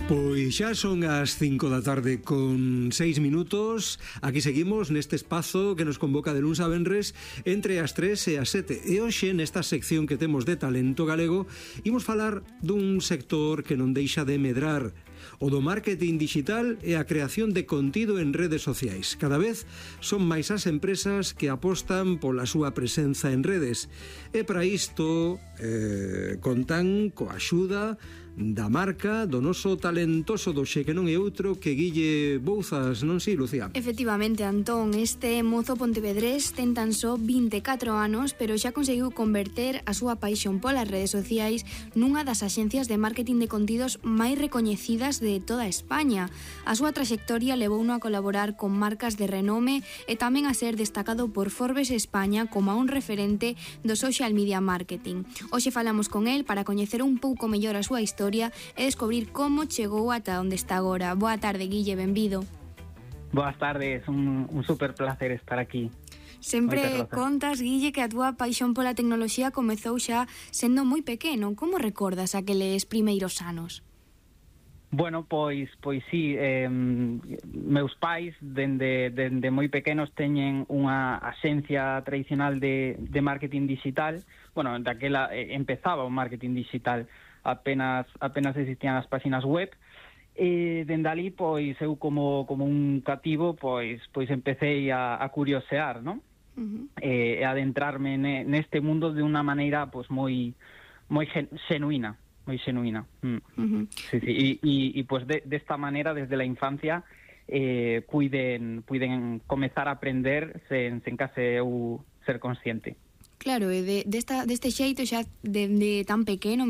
Pois xa son as 5 da tarde con 6 minutos. Aquí seguimos neste espazo que nos convoca de luns a venres entre as 3 e as 7. E hoxe, nesta sección que temos de talento galego, imos falar dun sector que non deixa de medrar, o do marketing digital e a creación de contido en redes sociais. Cada vez son máis as empresas que apostan pola súa presenza en redes. E para isto contan coa axuda da marca do noso talentoso doxe que non é outro que Guille Bouzas, non si, Lucía? Efectivamente, Antón, este mozo pontevedrés ten tan só 24 anos, pero xa conseguiu converter a súa paixón polas redes sociais nunha das axencias de marketing de contidos máis recoñecidas de toda España. A súa traxectoria levouno a colaborar con marcas de renome e tamén a ser destacado por Forbes España como un referente do social media marketing. Hoxe falamos con el para coñecer un pouco mellor a súa historia e descubrir como chegou ata onde está agora. Boa tarde, Guille, benvido. Boas tardes, un super placer estar aquí. Sempre contas, Guille, que a túa paixón pola tecnoloxía comezou xa sendo moi pequeno. Como recordas aqueles primeiros anos? Bueno, pois sí, meus pais dende moi pequenos teñen unha axencia tradicional de marketing digital. Bueno, daquela empezaba o marketing digital, apenas existían as páxinas web, e dende ali, pois, eu como un cativo, pois empecé a curiosear, non? E adentrarme neste mundo de unha maneira, pois, moi xenuína. Moi xenuína. Sí, e pois desta maneira, desde a infancia, puiden comezar a aprender sen case eu ser consciente. Claro, e deste xeito xa de tan pequeno